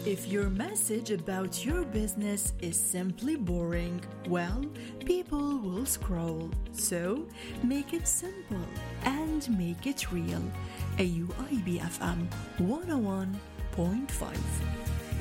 If your message about your business is simply boring, well, people will scroll. So, make it simple and make it real. AUIB FM 101.5.